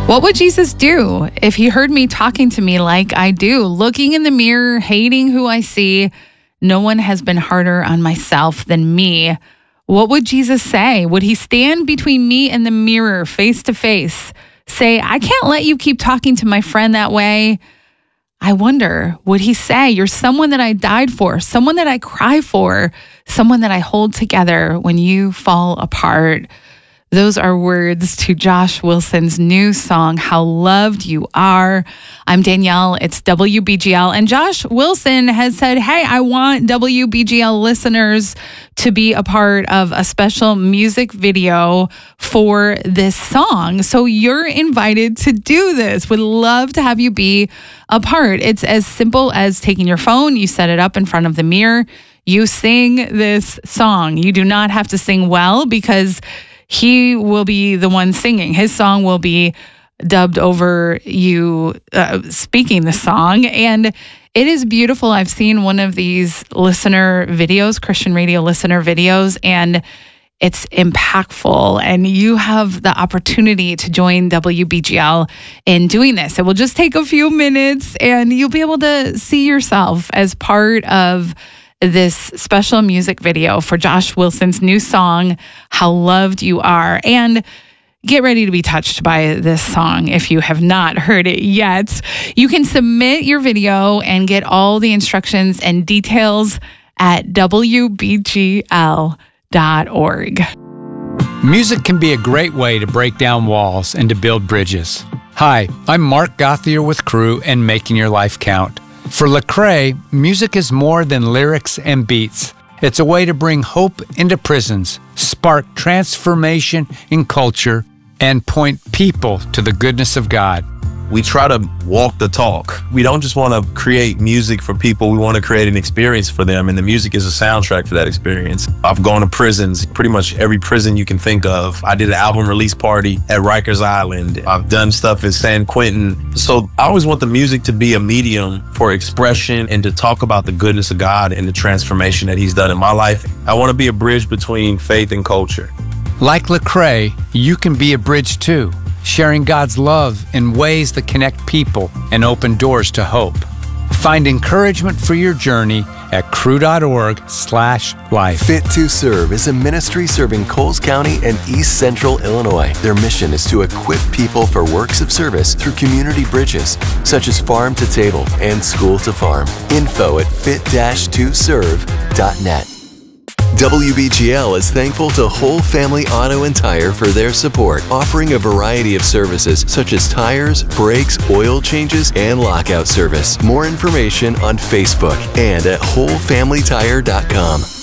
What would Jesus do if he heard me talking to me like I do, looking in the mirror, hating who I see? No one has been harder on myself than me. What would Jesus say? Would he stand between me and the mirror face to face, say, I can't let you keep talking to my friend that way? I wonder, would he say, you're someone that I died for, someone that I cry for, someone that I hold together when you fall apart? Those are words to Josh Wilson's new song, How Loved You Are. I'm Danielle, it's WBGL, and Josh Wilson has said, hey, I want WBGL listeners to be a part of a special music video for this song. So you're invited to do this. Would love to have you be a part. It's as simple as taking your phone, you set it up in front of the mirror, you sing this song. You do not have to sing well because he will be the one singing. His song will be dubbed over you speaking the song. And it is beautiful. I've seen one of these listener videos, Christian radio listener videos, and it's impactful. And you have the opportunity to join WBGL in doing this. It will just take a few minutes and you'll be able to see yourself as part of this special music video for Josh Wilson's new song, How Loved You Are. And get ready to be touched by this song if you have not heard it yet. You can submit your video and get all the instructions and details at WBGL.org. Music can be a great way to break down walls and to build bridges. Hi, I'm Mark Gauthier with Crew and Making Your Life Count. For Lecrae, music is more than lyrics and beats. It's a way to bring hope into prisons, spark transformation in culture, and point people to the goodness of God. We try to walk the talk. We don't just want to create music for people. We want to create an experience for them, and the music is a soundtrack for that experience. I've gone to prisons, pretty much every prison you can think of. I did an album release party at Rikers Island. I've done stuff at San Quentin. So I always want the music to be a medium for expression and to talk about the goodness of God and the transformation that He's done in my life. I want to be a bridge between faith and culture. Like Lecrae, you can be a bridge too, sharing God's love in ways that connect people and open doors to hope. Find encouragement for your journey at crew.org/life. Fit to Serve is a ministry serving Coles County and East Central Illinois. Their mission is to equip people for works of service through community bridges, such as farm to table and school to farm. Info at fit-2serve.net. WBGL is thankful to Whole Family Auto and Tire for their support, offering a variety of services such as tires, brakes, oil changes, and lockout service. More information on Facebook and at wholefamilytire.com.